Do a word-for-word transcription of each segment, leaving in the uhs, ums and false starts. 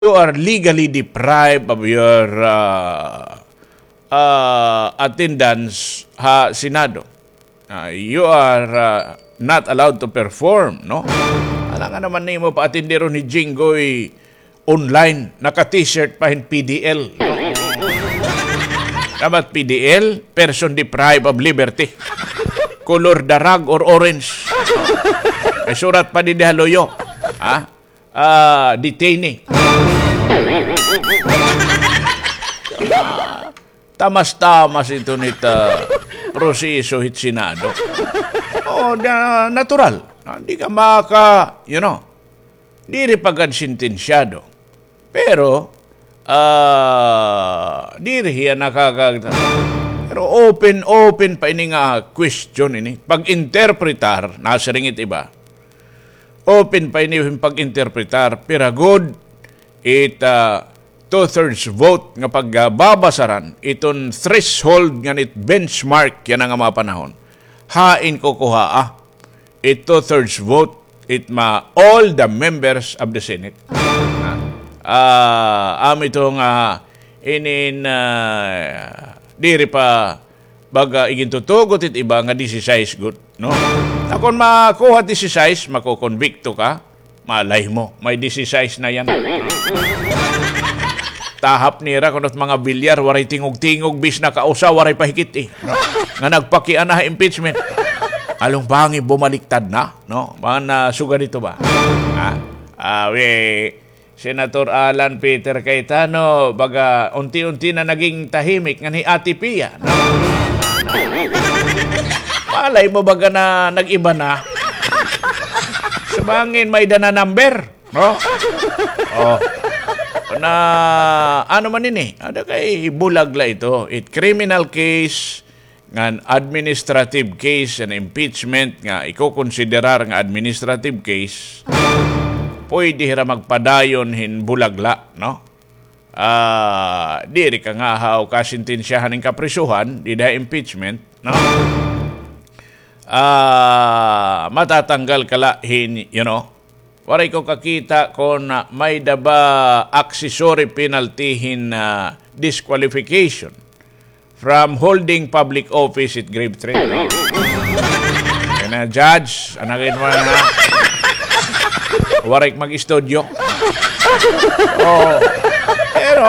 you are legally deprived of your uh, uh, attendance ha Senado. Uh, you are uh, not allowed to perform, no? Alam nga naman nimo pa atindero ni Jinggoy online, naka-t-shirt pa hin P D L. Dapat P D L, person deprived of liberty. Color darag or orange. Ay surat pa din haloyo. Ha? Ah, detainee. Tamas-tamas ito nita proseso hit Senado. Oh, na, natural. Hindi ka maka, you know, di rin pagad sentensyado. Pero, ah, uh, di rin nakakagta. Pero open, open pa ini nga question ini. Pag-interpretar, nasa ringit iba. Open pa ini yung pag-interpretar. Pero good, it, uh, two-thirds vote nga pagbabasaran, itong threshold nga nit benchmark yan ang mga panahon. Hain ko kuha ah. It two-thirds vote, it ma all the members of the Senate. Ah, uh, am itong uh, inin uh, diri pa baga igintutugot it iba nga disisays good, no? Akon makuha disisays, makukonbikto ka, malay mo, may disisays na yan. Tahap nira kunot mga bilyar, waray tingog-tingog, bis na kausa, waray pahikit eh. No? Nga nagpakian na impeachment. Along bangi bumaliktad na, no? Mga nasuga dito ba? Ha? Ah, we, Senator Alan Peter Cayetano, baga unti-unti na naging tahimik nga ni Ate Pia. No? Malay mo baga na nag-iba na? Sabangin may dana number, no? Oh. Na ano man ini, ada kay bulag la ito. It criminal case ngan administrative case and impeachment nga iko-konsiderar nga administrative case. Pwede hira magpadayon hin bulagla, no? Ah, uh, diri ka nga haw kasintensyahan ning kaprisuhan, di da impeachment, no? Ah, uh, matatanggal kala hin, you know. Waray ko kakita kung uh, may daba accessory penalty in uh, disqualification from holding public office at grade three. Kaya na, judge, anakin mo na waray mag-studio. Oh, pero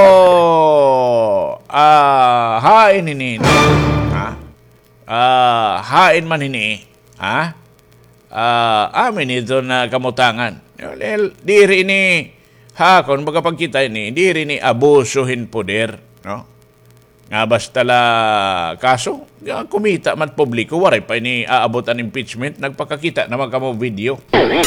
uh, hain ini, ha? Uh, hain man ini, ha? Uh, amin ito na kamutangan. Diri ini, ha, kung magkapagkita ini, diri ni abusuhin poder, no? Nga basta la kaso, kumita man publiko, waray pa ini aabot ang impeachment, nagpakakita naman ka mo video.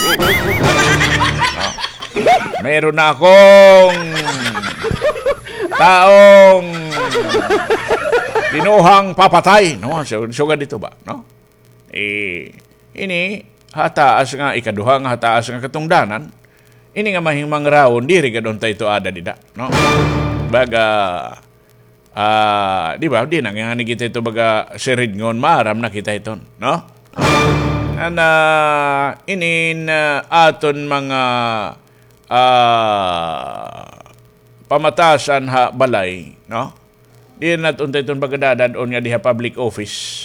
No? Meron na akong taong dinuhang papatay, no? So, suga dito ba, no? Eh, ini hataas nga ikaduha nga hataas nga katungdanan ini nga mahimang raon diri ka doon tayo ada dida, no? Baga ah uh, di ba di na nga ni kita ito baga siridngon maaram na kita ito, no? Ana inin uh, aton mga uh, pamatasan ha balay, no? Di na tuntay itong bagadadan on nga diha public office.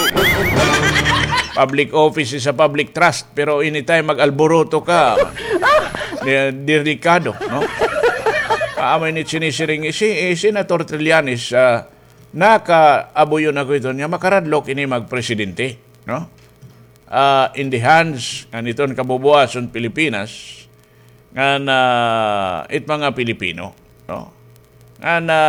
Public office is a public trust, pero anytime mag-alboroto ka, delikado, no? Kaamay ni sinisiring, si eh, Senator Trillanes, uh, naka-abuyo na ko ito niya, makaradlok ini mag-presidente, no? Uh, in the hands, ganiton kabubuason Pilipinas, nga na it mga Pilipino, no? Nga na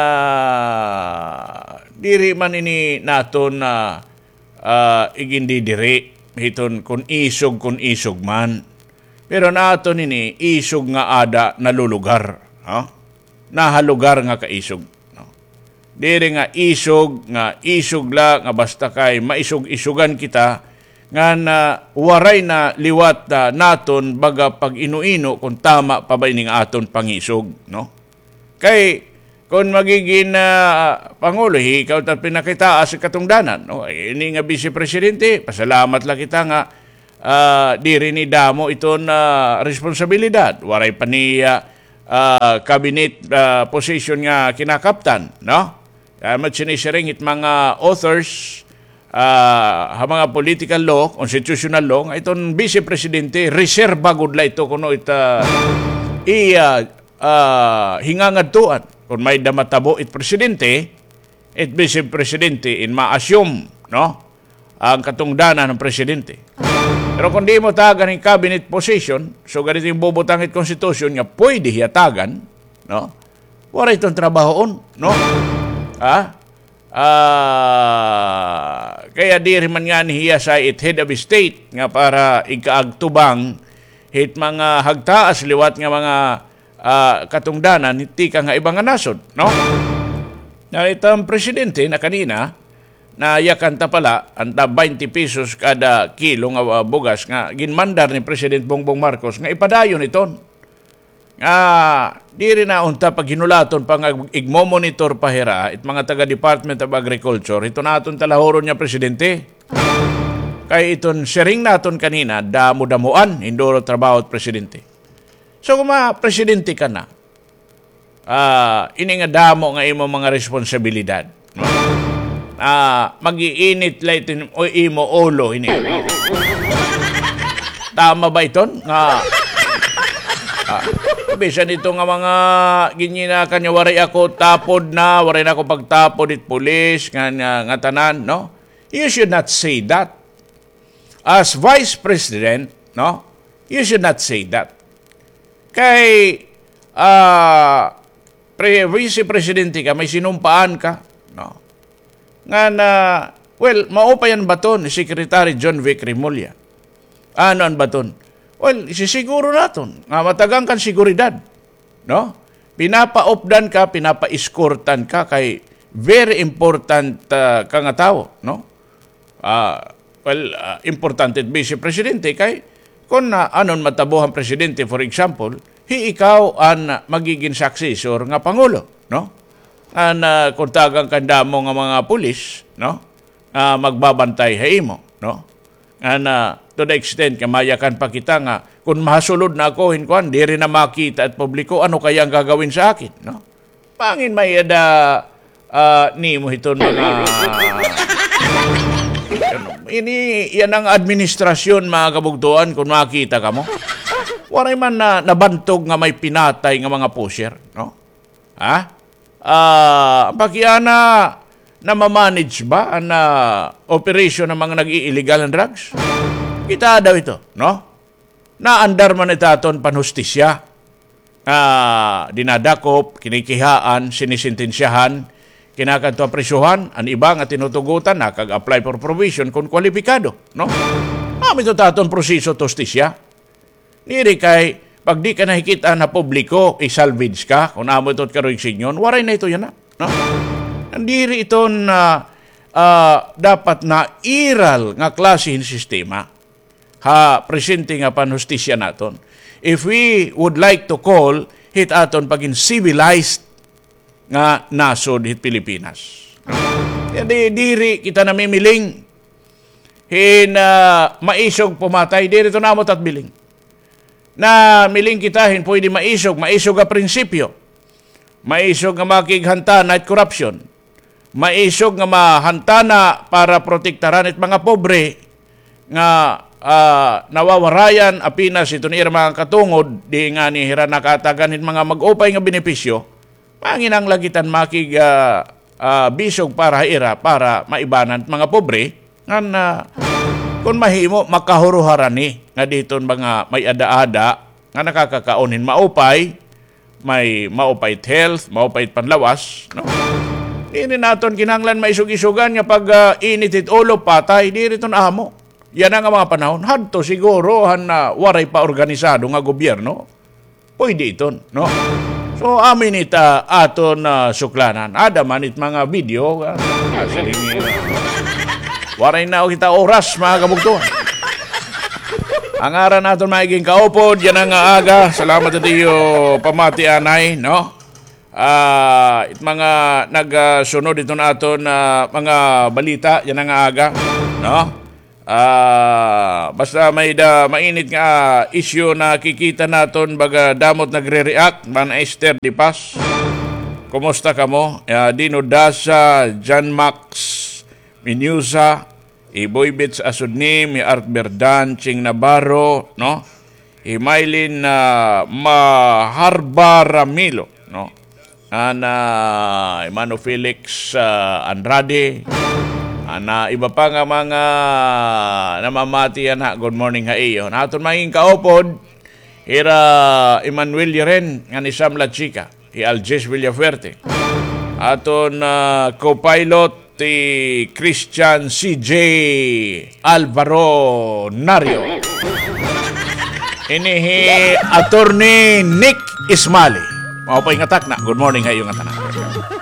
diri man ini naton na uh, Uh, igindi diri hiton kun isog kun isog man, pero nato nini isog nga ada nalulugar, no? Nahalugar nga kaisog, no? Diri nga isog nga isog la nga basta kay maisog-isugan kita nga na waray na liwat na naton baga pag inu-ino kung tama pa ba ini nga aton pangisog, no? Kay kung magiging uh, Pangulo, ikaw ta pinakitaas sa katungdanan. No? Ini nga Vice Presidente, pasalamat lang kita nga uh, diri ni damo iton uh, responsibilidad. Waray pa niya uh, cabinet uh, position nga kinakaptan, no? Uh, Matsinisaring it mga authors, uh, ha mga political law, constitutional law, nga itong vice presidente reserba gud la ito kuno ita i uh, uh, hingangad tuan kung may damatabo it presidente, it vice presidente in ma-assume, no, ang katungdanan ng presidente. Pero kung di mo tagan ng cabinet position, so ganito yung bubutang it constitution nga pwede hiyatagan, no, wala itong trabahoon, no. Ah, ah, kaya di rin man nga niya sa it head of state nga para ikaagtubang hit mga hagtaas liwat nga mga Uh, katungdanan hindi ka nga ibang nasod, no? Na itong presidente na kanina na yakanta pala anta twenty pesos kada kilo nga uh, bugas nga ginmandar ni President Bongbong Marcos nga ipadayon iton. Nga di rin na unta pag hinulaton pang igmo-monitor pahira it mga taga Department of Agriculture ito naton talahoron niya presidente. Kay iton sharing naton kanina damo-damuan indoro trabaho at presidente. So kung ma-presidente ka na, uh, ini nga damo nga imo mga responsibilidad. No? Uh, mag-iinit lang o imo ulo. Ini. Tama ba ito? Nga, uh, bisan ito nga mga ginyina kanya, waray ako tapod na, waray na ako pagtapod it police, nga, nga, nga tanan, no? You should not say that. As Vice President, no? You should not say that. Kay uh, pre vice presidente ka, may sinumpaan ka, no? Nga na, well, maupayan ba to ni Secretary John Vic Remulla? Ano ang baton? Well, isisiguro naton nga matagang kan seguridad, no? Pinapa-opdan ka, pinapa-escortan ka kay very important uh, ka nga tao, no? Uh, well, uh, importante vice presidente kay kung na anon matabuhan presidente, for example, hi ikaw ang magiging successor nga pangulo, no? An uh, kung tagang kandamo nga mga pulis, no? Uh, magbabantay ha imo, no? An uh, to the extent nga mayakan pa kita nga kung mahasulod na ako hinkuan, di rin na makita at publiko ano kaya ang gagawin sa akin, no? Pangin may ada uh, ni mo hiton mga ini yan ang administrasyon mga kabugtuan kung makita ka mo. Waray man na nabantog nga may pinatay nga mga pusher, no? Ha? Ah, uh, pakiana na ma-manage ba ang uh, operation ng mga nag-i-illegal na drugs? Kita daw ito, no? Naandar man itaton panhustisya. Ah, uh, dinadakop, kinikihaan, sinisintensyahan, kinakanto presyuhan, ang iba nga tinutugutan na kag-apply for provision kung kwalipikado, no? Mami ito taton proseso tostisya. Niri kay, pag di ka nakikita na publiko, isalvage ka, kung amo ito't karoy sinyon, waray na ito yan na, no? Nandiri ito na uh, dapat na iral nga klasihin sistema, ha, presente nga panhustisya naton. If we would like to call hit aton pagin civilized nga nasod hit Pilipinas. Hindi diri kita namimiling hin uh, maisog pumatay diri to namo tat biling. Na miling kita hin pwede maisog, maisog nga prinsipyo. Maisog nga makighantana at corruption. Maisog nga mahantana para protektaran it mga pobre nga uh, nawawarayan apinas ito ni mga katungod di nga ni hira nakatagan hit mga mag-upay nga benepisyo. Manginang lagitan makig uh, uh, bisog para ira para maibanan mga pobre nga uh, kung mahimo makahuruharani nga dito mga may ada-ada nga nakakakaonin maupay, may maupay health, maupay panlawas, no? Dili naton kinahanglan maisug-isugan nga pag uh, init it ulo patay diri ton amo. Yan ang mga panahon hadto siguro han uh, waray pa organisado nga gobyerno. Pwede iton, no? So amin ita aton uh, suklanan. Ada man it mga video. Uh, uh, waray na kita oras mga kabugtuan. Ang aran naton maiging kaupod, yan ang aga. Salamat at iyo pamati anay, no? Uh, it mga nagsunod uh, ito naton uh, mga balita, yan ang aga, no? Ah, basta may da mainit nga issue na kikita naton baga damot nagre-react man Esther Di Paz. Kumusta ka mo? Uh, Dino Dasa, John Max Minusa, Iboy Bits Asudni, mi Art Berdan, Ching Navarro, no? Imailin na uh, Maharba Ramilo, no? Ana Emano Felix uh, Andrade, ana iba pa nga mga namamati yan ha. Good morning ha iyo. Naton manging kaupod, ira Emmanuel Yeren, nga ni Sam La Chica, i Aljes Villafuerte. Aton uh, co-pilot, ti Christian C J Alvaro Nario. Inihi attorney Nick Ismali. Mao pa ingatak na. Good morning ha iyo nga tanan.